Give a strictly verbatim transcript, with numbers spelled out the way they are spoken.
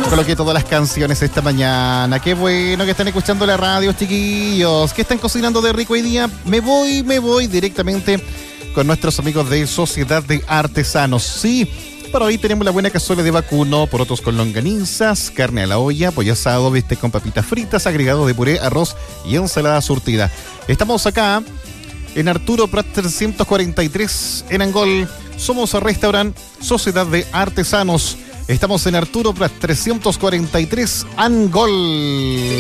Coloqué todas las canciones esta mañana. Qué bueno que están escuchando la radio, chiquillos. ¿Qué están cocinando de rico hoy día? Me voy, me voy directamente con nuestros amigos de Sociedad de Artesanos. Sí, para hoy tenemos la buena cazuela de vacuno, porotos con longanizas, carne a la olla, pollo asado, bistec con papitas fritas, agregado de puré, arroz y ensalada surtida. Estamos acá en Arturo Prat trescientos cuarenta y tres en Angol. Somos el restaurante Sociedad de Artesanos. Estamos en Arturo Prat trescientos cuarenta y tres Angol.